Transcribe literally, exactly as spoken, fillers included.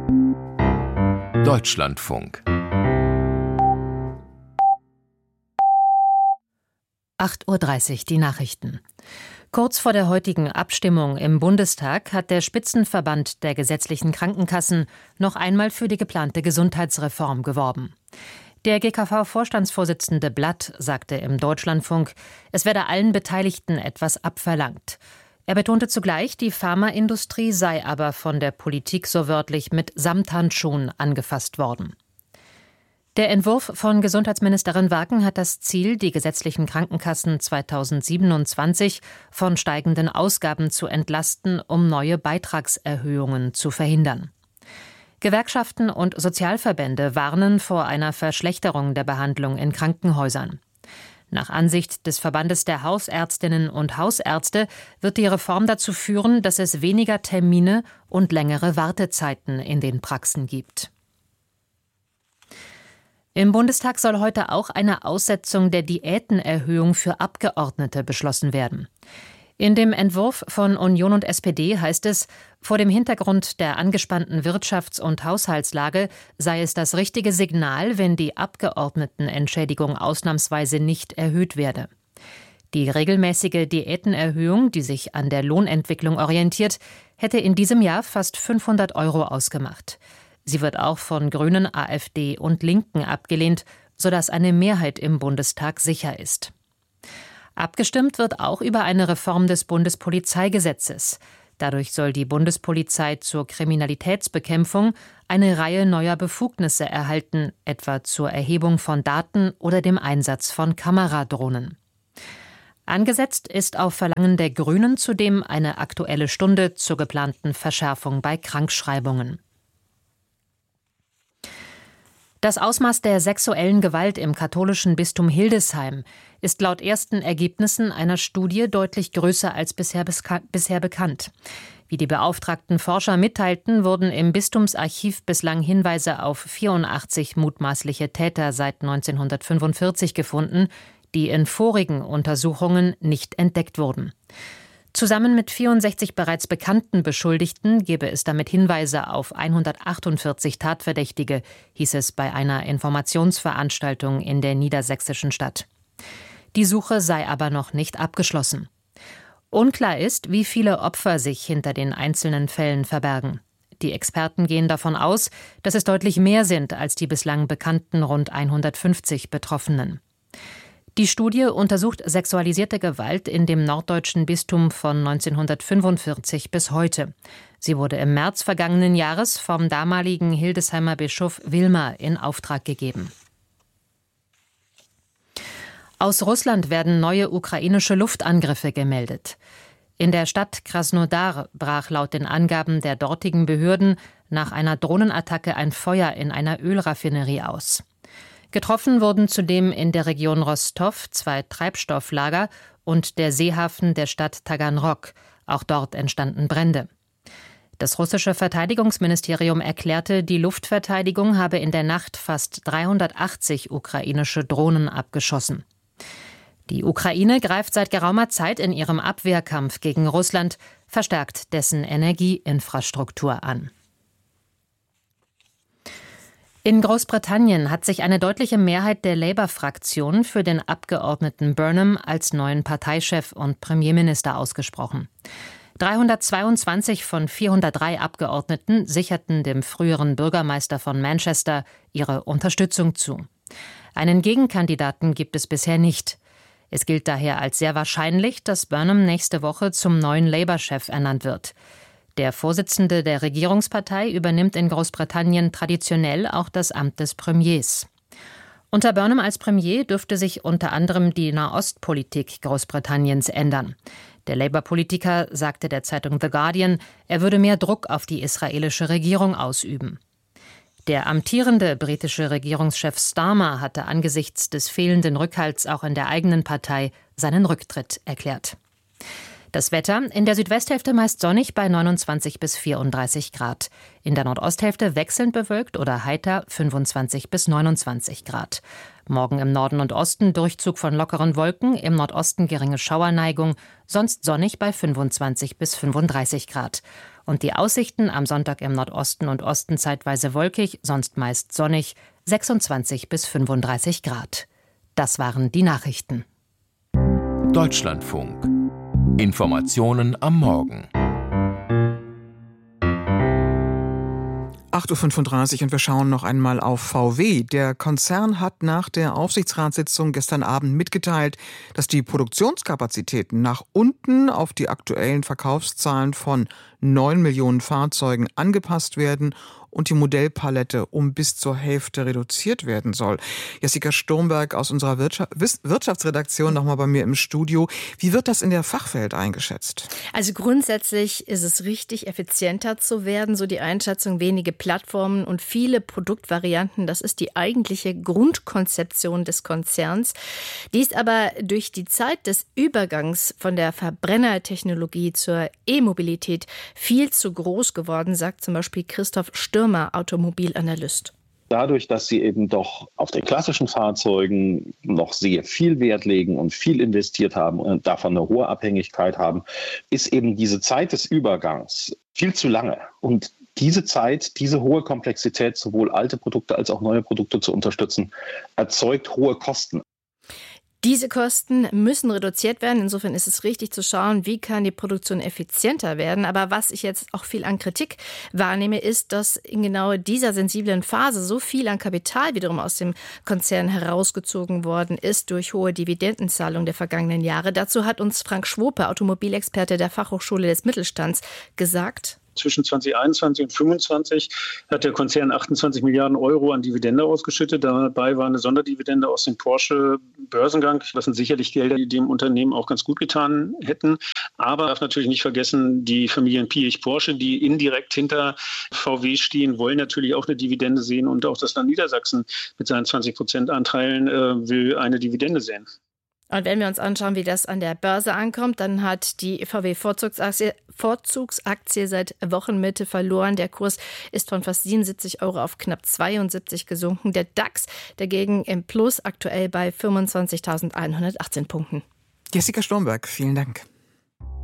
Deutschlandfunk. acht Uhr dreißig, die Nachrichten. Kurz vor der heutigen Abstimmung im Bundestag hat der Spitzenverband der gesetzlichen Krankenkassen noch einmal für die geplante Gesundheitsreform geworben. Der G K V-Vorstandsvorsitzende Blatt sagte im Deutschlandfunk, es werde allen Beteiligten etwas abverlangt. Er betonte zugleich, die Pharmaindustrie sei aber von der Politik so wörtlich mit Samthandschuhen angefasst worden. Der Entwurf von Gesundheitsministerin Waken hat das Ziel, die gesetzlichen Krankenkassen zweitausendsiebenundzwanzig von steigenden Ausgaben zu entlasten, um neue Beitragserhöhungen zu verhindern. Gewerkschaften und Sozialverbände warnen vor einer Verschlechterung der Behandlung in Krankenhäusern. Nach Ansicht des Verbandes der Hausärztinnen und Hausärzte wird die Reform dazu führen, dass es weniger Termine und längere Wartezeiten in den Praxen gibt. Im Bundestag soll heute auch eine Aussetzung der Diätenerhöhung für Abgeordnete beschlossen werden. In dem Entwurf von Union und S P D heißt es, vor dem Hintergrund der angespannten Wirtschafts- und Haushaltslage sei es das richtige Signal, wenn die Abgeordnetenentschädigung ausnahmsweise nicht erhöht werde. Die regelmäßige Diätenerhöhung, die sich an der Lohnentwicklung orientiert, hätte in diesem Jahr fast fünfhundert Euro ausgemacht. Sie wird auch von Grünen, AfD und Linken abgelehnt, sodass eine Mehrheit im Bundestag sicher ist. Abgestimmt wird auch über eine Reform des Bundespolizeigesetzes. Dadurch soll die Bundespolizei zur Kriminalitätsbekämpfung eine Reihe neuer Befugnisse erhalten, etwa zur Erhebung von Daten oder dem Einsatz von Kameradrohnen. Angesetzt ist auf Verlangen der Grünen zudem eine Aktuelle Stunde zur geplanten Verschärfung bei Krankschreibungen. Das Ausmaß der sexuellen Gewalt im katholischen Bistum Hildesheim ist laut ersten Ergebnissen einer Studie deutlich größer als bisher, beska- bisher bekannt. Wie die beauftragten Forscher mitteilten, wurden im Bistumsarchiv bislang Hinweise auf vierundachtzig mutmaßliche Täter seit neunzehnhundertfünfundvierzig gefunden, die in vorigen Untersuchungen nicht entdeckt wurden. Zusammen mit vierundsechzig bereits bekannten Beschuldigten gebe es damit Hinweise auf hundertachtundvierzig Tatverdächtige, hieß es bei einer Informationsveranstaltung in der niedersächsischen Stadt. Die Suche sei aber noch nicht abgeschlossen. Unklar ist, wie viele Opfer sich hinter den einzelnen Fällen verbergen. Die Experten gehen davon aus, dass es deutlich mehr sind als die bislang bekannten rund hundertfünfzig Betroffenen. Die Studie untersucht sexualisierte Gewalt in dem norddeutschen Bistum von neunzehnhundertfünfundvierzig bis heute. Sie wurde im März vergangenen Jahres vom damaligen Hildesheimer Bischof Wilmer in Auftrag gegeben. Aus Russland werden neue ukrainische Luftangriffe gemeldet. In der Stadt Krasnodar brach laut den Angaben der dortigen Behörden nach einer Drohnenattacke ein Feuer in einer Ölraffinerie aus. Getroffen wurden zudem in der Region Rostow zwei Treibstofflager und der Seehafen der Stadt Taganrog. Auch dort entstanden Brände. Das russische Verteidigungsministerium erklärte, die Luftverteidigung habe in der Nacht fast dreihundertachtzig ukrainische Drohnen abgeschossen. Die Ukraine greift seit geraumer Zeit in ihrem Abwehrkampf gegen Russland verstärkt dessen Energieinfrastruktur an. In Großbritannien hat sich eine deutliche Mehrheit der Labour-Fraktion für den Abgeordneten Burnham als neuen Parteichef und Premierminister ausgesprochen. dreihundertzweiundzwanzig von vierhundertdrei Abgeordneten sicherten dem früheren Bürgermeister von Manchester ihre Unterstützung zu. Einen Gegenkandidaten gibt es bisher nicht. Es gilt daher als sehr wahrscheinlich, dass Burnham nächste Woche zum neuen Labour-Chef ernannt wird. Der Vorsitzende der Regierungspartei übernimmt in Großbritannien traditionell auch das Amt des Premiers. Unter Burnham als Premier dürfte sich unter anderem die Nahostpolitik Großbritanniens ändern. Der Labour-Politiker sagte der Zeitung The Guardian, er würde mehr Druck auf die israelische Regierung ausüben. Der amtierende britische Regierungschef Starmer hatte angesichts des fehlenden Rückhalts auch in der eigenen Partei seinen Rücktritt erklärt. Das Wetter: in der Südwesthälfte meist sonnig bei neunundzwanzig bis vierunddreißig Grad. In der Nordosthälfte wechselnd bewölkt oder heiter fünfundzwanzig bis neunundzwanzig Grad. Morgen im Norden und Osten Durchzug von lockeren Wolken, im Nordosten geringe Schauerneigung, sonst sonnig bei fünfundzwanzig bis fünfunddreißig Grad. Und die Aussichten am Sonntag im Nordosten und Osten zeitweise wolkig, sonst meist sonnig, sechsundzwanzig bis fünfunddreißig Grad. Das waren die Nachrichten. Deutschlandfunk. Informationen am Morgen. acht Uhr fünfunddreißig und wir schauen noch einmal auf V W. Der Konzern hat nach der Aufsichtsratssitzung gestern Abend mitgeteilt, dass die Produktionskapazitäten nach unten auf die aktuellen Verkaufszahlen von neun Millionen Fahrzeugen angepasst werden und die Modellpalette um bis zur Hälfte reduziert werden soll. Jessica Sturmberg aus unserer Wirtschaftsredaktion nochmal bei mir im Studio. Wie wird das in der Fachwelt eingeschätzt? Also grundsätzlich ist es richtig, effizienter zu werden. So die Einschätzung, wenige Plattformen und viele Produktvarianten. Das ist die eigentliche Grundkonzeption des Konzerns. Die ist aber durch die Zeit des Übergangs von der Verbrennertechnologie zur E-Mobilität viel zu groß geworden, sagt zum Beispiel Christoph Stürmer, Automobilanalyst. Dadurch, dass sie eben doch auf den klassischen Fahrzeugen noch sehr viel Wert legen und viel investiert haben und davon eine hohe Abhängigkeit haben, ist eben diese Zeit des Übergangs viel zu lange. Und diese Zeit, diese hohe Komplexität, sowohl alte Produkte als auch neue Produkte zu unterstützen, erzeugt hohe Kosten. Diese Kosten müssen reduziert werden. Insofern ist es richtig zu schauen, wie kann die Produktion effizienter werden. Aber was ich jetzt auch viel an Kritik wahrnehme, ist, dass in genau dieser sensiblen Phase so viel an Kapital wiederum aus dem Konzern herausgezogen worden ist durch hohe Dividendenzahlungen der vergangenen Jahre. Dazu hat uns Frank Schwope, Automobilexperte der Fachhochschule des Mittelstands, gesagt: Zwischen zweitausendeinundzwanzig und zweitausendfünfundzwanzig hat der Konzern achtundzwanzig Milliarden Euro an Dividende ausgeschüttet. Dabei war eine Sonderdividende aus dem Porsche-Börsengang. Das sind sicherlich Gelder, die dem Unternehmen auch ganz gut getan hätten. Aber man darf natürlich nicht vergessen, die Familien Piëch-Porsche, die indirekt hinter V W stehen, wollen natürlich auch eine Dividende sehen. Und auch das Land Niedersachsen mit seinen zwanzig Prozent Anteilen äh, will eine Dividende sehen. Und wenn wir uns anschauen, wie das an der Börse ankommt, dann hat die V W-Vorzugsaktie Vorzugsaktie seit Wochenmitte verloren. Der Kurs ist von fast siebenundsiebzig Euro auf knapp zweiundsiebzig gesunken. Der DAX dagegen im Plus, aktuell bei fünfundzwanzigtausendeinhundertachtzehn Punkten. Jessica Sturmberg, vielen Dank.